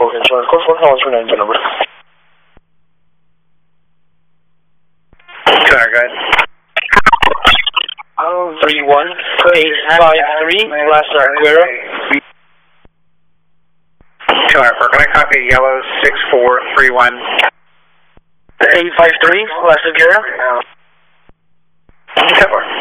insurance. What's your name and number? Sorry, go ahead. 31853, last Aguero. Sorry, can I copy yellow 6431? 853, last Aguero. 10-4.